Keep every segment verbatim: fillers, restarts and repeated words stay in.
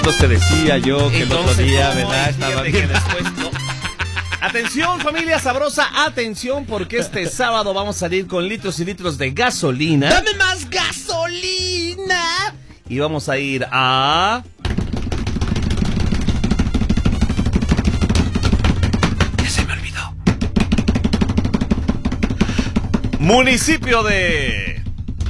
Te decía yo que el otro día, ¿verdad? Estaba que después, no. Atención, familia sabrosa, atención, porque este sábado vamos a salir con litros y litros de gasolina. ¡Dame más gasolina! Y vamos a ir a... Ya se me olvidó. Municipio de...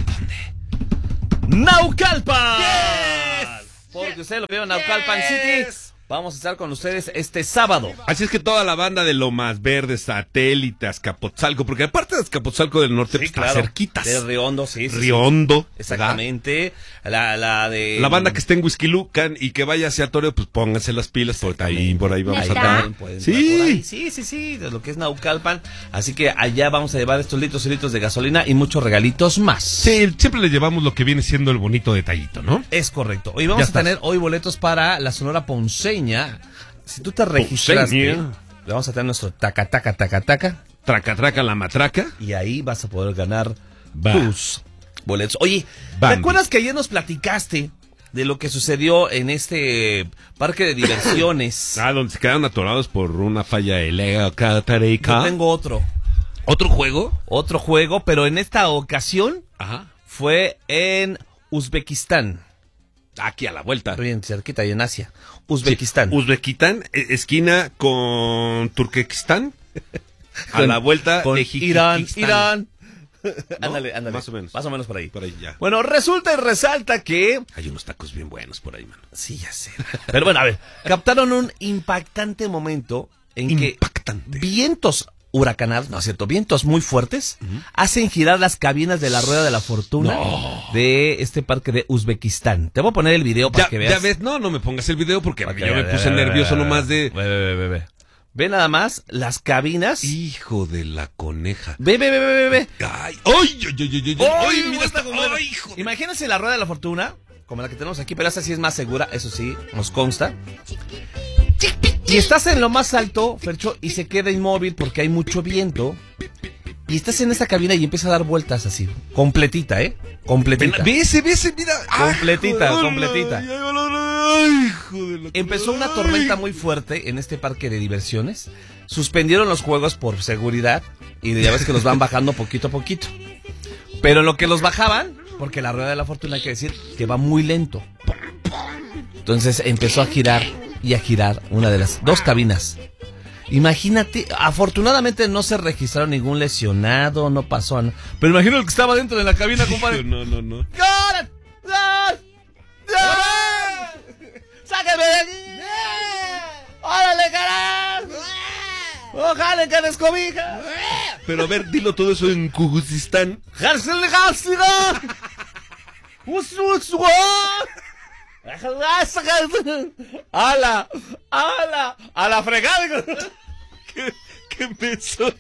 ¿Dónde? Naucalpan. Yes. Porque ustedes lo vieron, Naucalpan Yes. City. Vamos a estar con ustedes este sábado. Así es que toda la banda de Lomas Verdes, Satélite, Azcapotzalco, porque aparte de Azcapotzalco del Norte, Sí, pues, claro. está cerquitas. De Riondo, sí. sí Riondo. sí. Exactamente. La, la de... La banda que esté en Huixquilucan y que vaya hacia Toreo, pues pónganse las pilas, porque ahí, por ahí vamos a estar. Sí. sí, sí, sí, de lo que es Naucalpan. Así que allá vamos a llevar estos litros y litros de gasolina y muchos regalitos más. Sí, siempre le llevamos lo que viene siendo el bonito detallito, ¿no? Es correcto. Hoy vamos Ya a estás. tener hoy boletos para la Sonora Ponceña. Si tú te registraste, Ponceña. le vamos a tener nuestro taca, taca, taca, taca. Traca, traca, la matraca. Y ahí vas a poder ganar Va. tus boletos. Oye, Bambi. ¿te acuerdas que ayer nos platicaste de lo que sucedió en este parque de diversiones? Ah, donde se quedaron atorados por una falla eléctrica. Yo tengo otro, ¿Otro juego? otro juego, pero en esta ocasión Ajá. fue en Uzbekistán. Aquí a la vuelta. Bien cerquita y en Asia. Uzbekistán. Sí, Uzbekistán, eh, esquina con Turquestán. A Con- la vuelta con de Irán, Jiquistán. Irán. ¿No? Ándale, ándale. Más o menos. Más o menos por ahí. Por ahí ya. Bueno, resulta y resalta que... Hay unos tacos bien buenos por ahí, mano. Sí, ya sé. Pero bueno, a ver, captaron un impactante momento en que Impactante. vientos huracanados, no es cierto, vientos muy fuertes, uh-huh. hacen girar las cabinas de la Rueda de la Fortuna No. de este parque de Uzbekistán. Te voy a poner el video para Ya, que veas. ya ves, no, no me pongas el video porque Para que yo me veas, puse ve, ve, nervioso ve, nomás de... Ve, ve, ve, ve. Ve nada más las cabinas. Hijo de la coneja. Ve, ve, ve, ve, ve, ve. Ay, ay, ay, ay, ay, ay, ay, ¡Ay, mira esta... como era! Ay, hijo de- Imagínense la Rueda de la Fortuna, como la que tenemos aquí, pero esta sí es más segura, eso sí, nos consta. Y estás en lo más alto, Fercho, y se queda inmóvil porque hay mucho viento. Y estás en esa cabina y empieza a dar vueltas así, completita, ¿eh? Completita. Ve ese, ve ese, mira. Completita, Ay, completita. ay, ay, ay, hijo de la... Empezó una Ay. tormenta muy fuerte en este parque de diversiones. Suspendieron los juegos por seguridad y ya ves que los van bajando poquito a poquito. Pero en lo que los bajaban, porque la Rueda de la Fortuna hay que decir que va muy lento. Entonces empezó a girar y a girar una de las dos cabinas. Imagínate, afortunadamente no se registraron ningún lesionado, no pasó a... Pero imagino el que estaba dentro de la cabina, compadre. No, no, no. ¡Gol! ¡Gol! ¡Gol! ¡Sáqueme de aquí! ¡Órale, carajo! ¡Ojalá que descobija! Pero a ver, dilo todo eso en Kuzistán. ¡Harsel Hassiga! ¡Ususua! ¡Ala! ¡Ala! ¡A la fregada! ¿Qué, qué menso?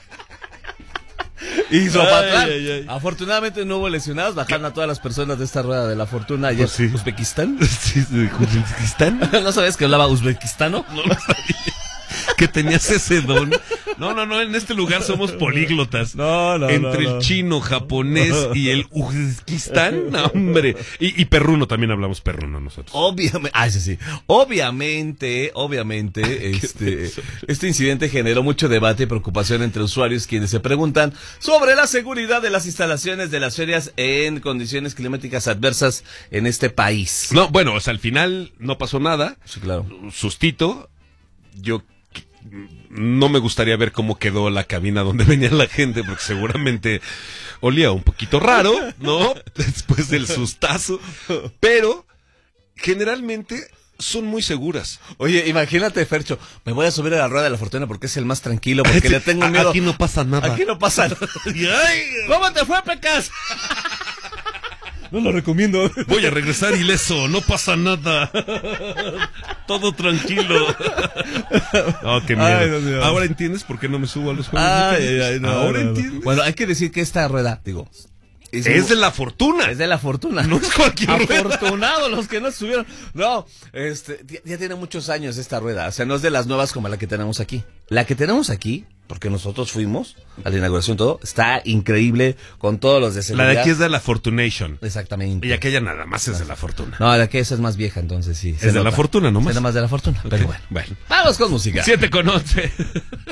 Hizo Ay, para atrás. ay, ay. Afortunadamente no hubo lesionados, bajaron a todas las personas de esta Rueda de la Fortuna allá Pues sí. en Uzbekistán. Sí, de Kuzistán. ¿No sabes que hablaba uzbekistano? No lo sabía. Que tenías ese don. No, no, no, en este lugar somos políglotas. No, no, Entre no, no. el chino, japonés y el Uzbekistán, no, hombre. Y, y perruno, también hablamos perruno nosotros. Obviamente, ah, sí, sí. Obviamente, obviamente, este, este incidente generó mucho debate y preocupación entre usuarios quienes se preguntan sobre la seguridad de las instalaciones de las ferias en condiciones climáticas adversas en este país. No, bueno, o sea, al final no pasó nada. Sí, claro. Sustito, yo no me gustaría ver cómo quedó la cabina donde venía la gente, porque seguramente olía un poquito raro, ¿no? Después del sustazo. Pero generalmente son muy seguras. Oye, imagínate, Fercho, me voy a subir a la Rueda de la Fortuna porque es el más tranquilo, porque le tengo miedo. Aquí no pasa nada. Aquí no pasa nada. ¿Cómo te fue, Pecas? No lo recomiendo. Voy a regresar ileso, no pasa nada. Todo tranquilo. Oh, qué miedo. Ay, Dios mío. Ahora entiendes por qué no me subo a los juegos. Ay, mecánicos? ay, no, Ahora no, no. entiendes. Bueno, hay que decir que esta rueda, digo, es, Es muy- de la fortuna. es de la fortuna. No es cualquier rueda. Afortunados los que no subieron. No, este, ya- ya tiene muchos años esta rueda. O sea, no es de las nuevas como la que tenemos aquí. La que tenemos aquí porque nosotros fuimos a la inauguración y todo, está increíble con todos los de La seguridad. de aquí es de la Fortunation. Exactamente. Y aquella nada más es de la Fortuna. No, la que esa es más vieja, entonces sí. Es de la Fortuna nomás. Es nada más de la Fortuna, Ok, pero bueno. Bueno. Vamos con música. Siete con once.